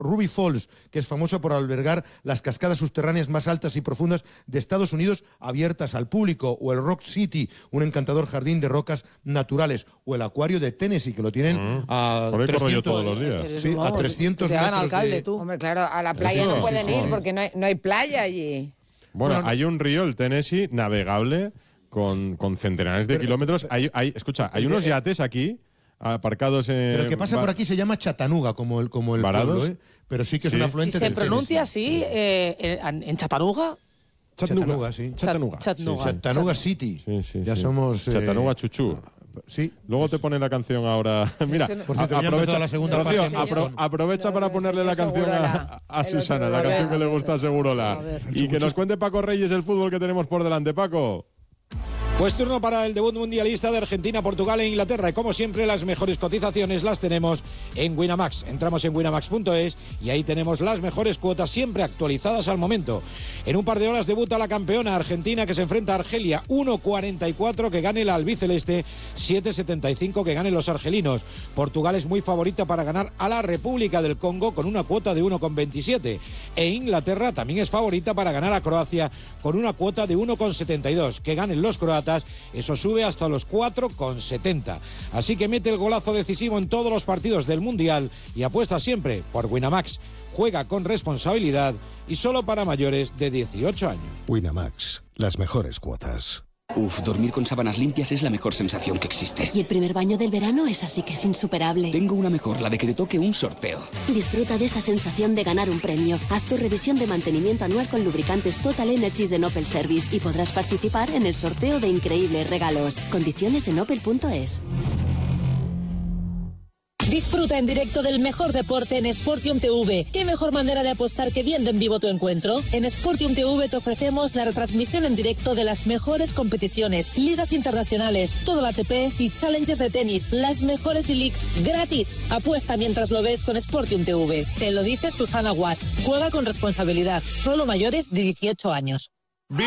Ruby Falls, que es famoso por albergar las cascadas subterráneas más altas y profundas de Estados Unidos, abiertas al público, o el Rock City, un encantador jardín de rocas naturales, o el acuario de Tennessee, que lo tienen a 300 todos los días. Sí, a 300 metros alcalde, tú. Hombre, claro, a la playa no pueden ir porque no hay playa allí. Bueno, hay un río, el Tennessee, navegable con centenares de kilómetros. Hay unos yates aquí aparcados en... Pero el que pasa por aquí se llama Chattanooga, como el pueblo, pero sí que es un afluente del Tennessee. ¿Se pronuncia así en Chattanooga? Chattanooga, sí. Chattanooga City. Ya somos... Chattanooga Chuchú. Sí. Luego te pone la canción ahora. Mira, aprovecha la segunda Rocío, aprovecha para ponerle la canción a Susana, la canción que le gusta a Segurola. Y que nos cuente Paco Reyes el fútbol que tenemos por delante, Paco. Pues turno para el debut mundialista de Argentina, Portugal e Inglaterra. Y como siempre, las mejores cotizaciones las tenemos en Winamax. Entramos en winamax.es y ahí tenemos las mejores cuotas, siempre actualizadas al momento. En un par de horas debuta la campeona argentina, que se enfrenta a Argelia. 1.44 que gane la albiceleste, 7.75 que ganen los argelinos. Portugal es muy favorita para ganar a la República del Congo con una cuota de 1.27. E Inglaterra también es favorita para ganar a Croacia con una cuota de 1.72. Que ganen los croatas, eso sube hasta los 4,70. Así que mete el golazo decisivo en todos los partidos del Mundial y apuesta siempre por Winamax. Juega con responsabilidad y solo para mayores de 18 años. Winamax, las mejores cuotas. Dormir con sábanas limpias es la mejor sensación que existe. Y el primer baño del verano es así que es insuperable. Tengo una mejor, la de que te toque un sorteo. Disfruta de esa sensación de ganar un premio. Haz tu revisión de mantenimiento anual con lubricantes Total Energies de Opel Service y podrás participar en el sorteo de increíbles regalos. Condiciones en opel.es. Disfruta en directo del mejor deporte en Sportium TV. ¿Qué mejor manera de apostar que viendo en vivo tu encuentro? En Sportium TV te ofrecemos la retransmisión en directo de las mejores competiciones, ligas internacionales, todo el ATP y Challengers de tenis, las mejores e-leagues gratis. Apuesta mientras lo ves con Sportium TV. Te lo dice Susana Guas. Juega con responsabilidad. Solo mayores de 18 años. ¡Vigor,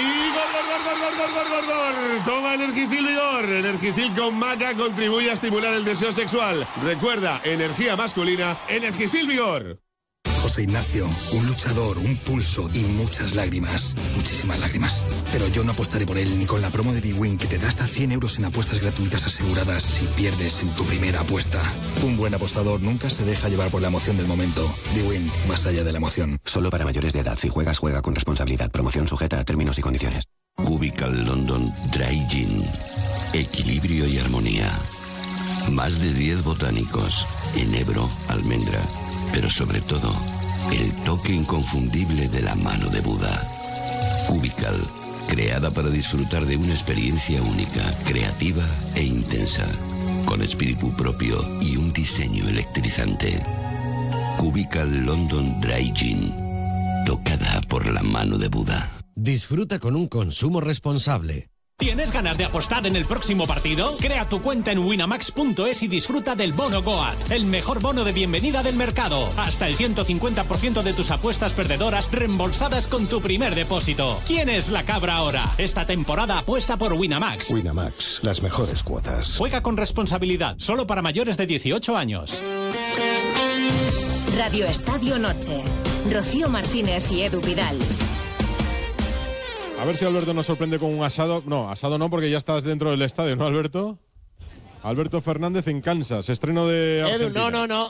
gor! Toma Energisil Vigor. Energisil con maca contribuye a estimular el deseo sexual. Recuerda, energía masculina, Energisil Vigor. José Ignacio, un luchador, un pulso y muchas lágrimas. Muchísimas lágrimas. Pero yo no apostaré por él ni con la promo de bwin, que te da hasta 100 euros en apuestas gratuitas aseguradas si pierdes en tu primera apuesta. Un buen apostador nunca se deja llevar por la emoción del momento. bwin, más allá de la emoción. Solo para mayores de edad. Si juegas, juega con responsabilidad. Promoción sujeta a términos y condiciones. Cubical London Dry Gin. Equilibrio y armonía. Más de 10 botánicos. Enebro, almendra. Pero sobre todo, el toque inconfundible de la mano de Buda. Cubical, creada para disfrutar de una experiencia única, creativa e intensa, con espíritu propio y un diseño electrizante. Cubical London Dry Gin, tocada por la mano de Buda. Disfruta con un consumo responsable. ¿Tienes ganas de apostar en el próximo partido? Crea tu cuenta en winamax.es y disfruta del bono Goat, el mejor bono de bienvenida del mercado. Hasta el 150% de tus apuestas perdedoras reembolsadas con tu primer depósito. ¿Quién es la cabra ahora? Esta temporada apuesta por Winamax. Winamax, las mejores cuotas. Juega con responsabilidad, solo para mayores de 18 años. Radio Estadio Noche. Rocío Martínez y Edu Vidal. A ver si Alberto nos sorprende con un asado. No, asado no, porque ya estás dentro del estadio, ¿no, Alberto? Alberto Fernández en Kansas, estreno de Argentina. Edu, no.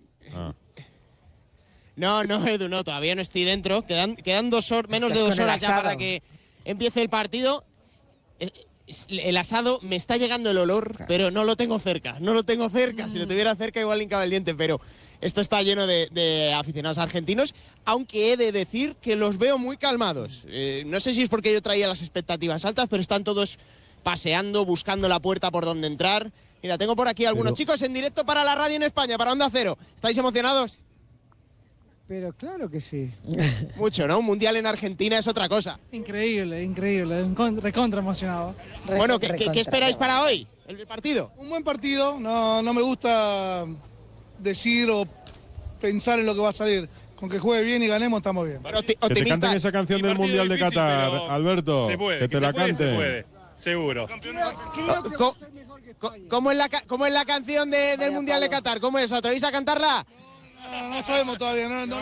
No, Edu, no, todavía no estoy dentro. Quedan menos de 2 horas ya para que empiece el partido. El asado, me está llegando el olor, pero no lo tengo cerca. Si lo tuviera cerca igual hincaba el diente, pero esto está lleno de aficionados argentinos, aunque he de decir que los veo muy calmados. No sé si es porque yo traía las expectativas altas, pero están todos paseando, buscando la puerta por donde entrar. Mira, tengo por aquí algunos chicos en directo para la radio en España, para Onda Cero. ¿Estáis emocionados? Pero claro que sí. Mucho, ¿no? Un mundial en Argentina es otra cosa. Increíble. Recontra emocionado. Bueno, ¿qué esperáis para hoy, el partido? Un buen partido. No me gusta decir o pensar en lo que va a salir. Con que juegue bien y ganemos, estamos bien. Bueno, que te canten esa canción del Mundial de Qatar, Alberto. Se puede, que te la canten. Se puede, seguro. ¿Cómo es la canción del Mundial de Qatar? ¿Cómo es? ¿Os atrevéis a cantarla? No sabemos todavía, no